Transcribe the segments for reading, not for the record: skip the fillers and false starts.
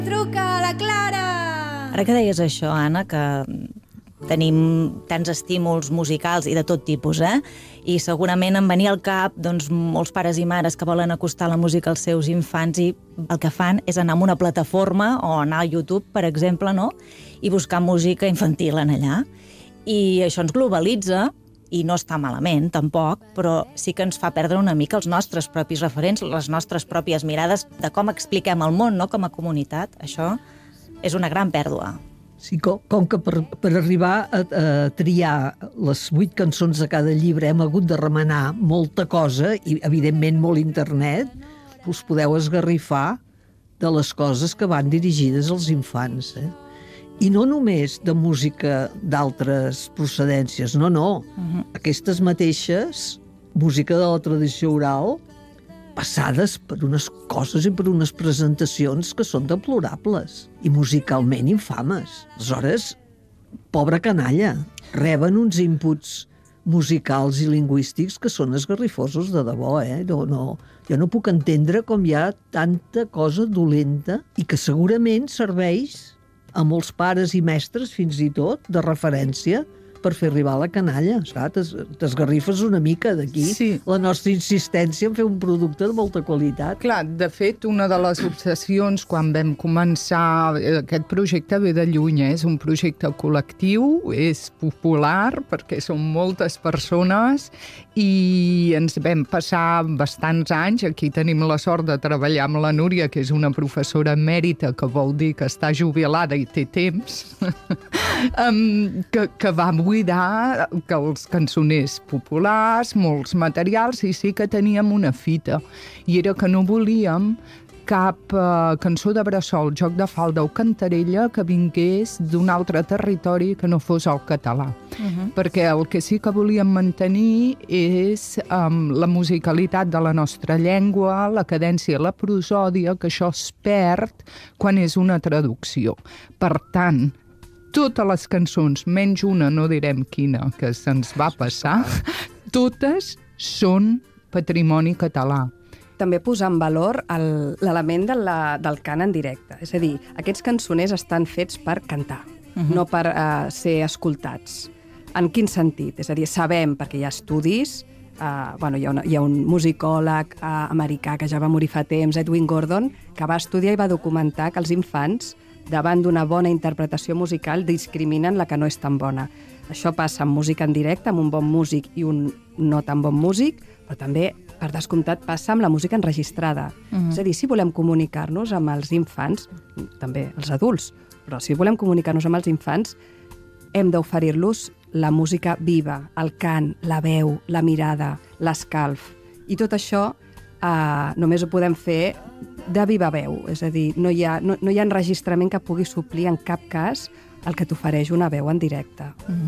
Truca a la Clara! Ara que deies això, Anna, que tenim tants estímuls musicals i de tot tipus, I segurament em venia al cap molts pares i mares que volen acostar la música als seus infants i el que fan és anar a una plataforma o anar a YouTube, per exemple, no? I buscar música infantil en allà. I això ens globalitza, i no està malament, tampoc, però sí que ens fa perdre una mica els nostres propis referents, les nostres pròpies mirades de com expliquem el món, no?, com a comunitat. Això és una gran pèrdua. Sí, com que per arribar a triar les 8 cançons de cada llibre hem hagut de remenar molta cosa i, evidentment, molt internet, us podeu esgarrifar de les coses que van dirigides als infants, I no només de música d'altres procedències, no. Aquestes mateixes, música de la tradició oral, passades per unes coses i per unes presentacions que són deplorables i musicalment infames. Aleshores, pobra canalla, reben uns inputs musicals i lingüístics que són esgarrifosos de debò, Jo no puc entendre com hi ha tanta cosa dolenta i que segurament serveix a molts pares i mestres, fins i tot, de referència per fer arribar la canalla. Esclar, t'esgarrifes una mica d'aquí la nostra insistència en fer un producte de molta qualitat. Clar, de fet, una de les obsessions quan vam començar aquest projecte ve de lluny, és un projecte col·lectiu, és popular perquè són moltes persones i ens vam passar bastants anys. Aquí tenim la sort de treballar amb la Núria, que és una professora emèrita, que vol dir que està jubilada i té temps, que va buidar que els cançoners populars, molts materials, i sí que teníem una fita. I era que no volíem cap cançó de bressol, joc de falda o cantarella que vingués d'un altre territori que no fos el català. Perquè el que sí que volíem mantenir és la musicalitat de la nostra llengua, la cadència, la prosòdia, que això es perd quan és una traducció. Per tant, totes les cançons, menys una, no direm quina, que se'ns va passar, totes són patrimoni català. També posar en valor l'element del cant en directe. És a dir, aquests cançoners estan fets per cantar, no per ser escoltats. En quin sentit? És a dir, sabem, perquè hi ha estudis, hi ha un musicòleg americà que ja va morir fa temps, Edwin Gordon, que va estudiar i va documentar que els infants, davant d'una bona interpretació musical, discriminen la que no és tan bona. Això passa amb música en directe, amb un bon músic i un no tan bon músic, però també, per descomptat, passa amb la música enregistrada. És a dir, si volem comunicar-nos amb els infants, també els adults, però si volem comunicar-nos amb els infants, hem d'oferir-los la música viva, el cant, la veu, la mirada, l'escalf. I tot això només ho podem fer de viva veu, és a dir, no hi ha enregistrament que pugui suplir en cap cas el que t'ofereix una veu en directe.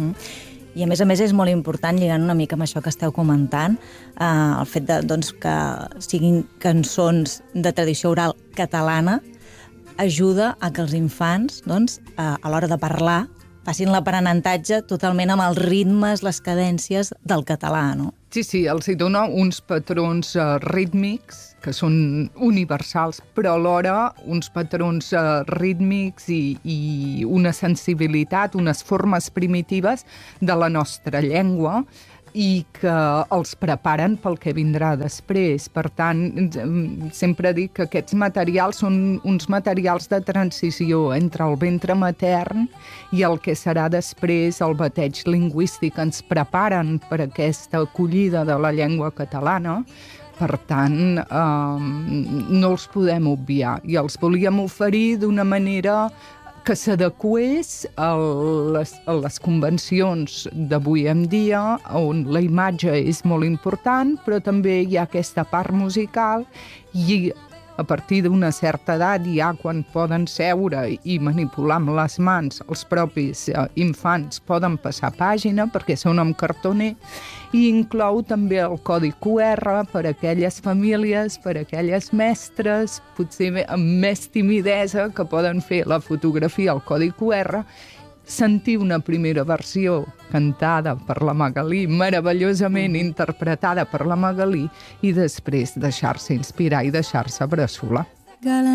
I a més és molt important, lligant una mica amb això que esteu comentant, el fet que siguin cançons de tradició oral catalana ajuda a que els infants, a l'hora de parlar, facin l'aprenentatge totalment amb els ritmes, les cadències del català, no? Sí, els hi dona uns patrons rítmics que són universals, però alhora uns patrons rítmics i una sensibilitat, unes formes primitives de la nostra llengua i que els preparen pel que vindrà després. Per tant, sempre dic que aquests materials són uns materials de transició entre el ventre matern i el que serà després el bateig lingüístic. Ens preparen per aquesta acollida de la llengua catalana. Per tant, no els podem obviar i els volíem oferir d'una manera que s'adequés a les convencions d'avui en dia, on la imatge és molt important, però també hi ha aquesta part musical i a partir d'una certa edat, ja quan poden seure i manipular amb les mans, els propis infants poden passar pàgina perquè són amb cartoner, i inclou també el codi QR per a aquelles famílies, per a aquelles mestres, potser amb més timidesa, que poden fer la fotografia al codi QR, sentir una primera versió cantada per la Magalí, meravellosament interpretada per la Magalí, i després deixar-se inspirar i deixar-se bressolar.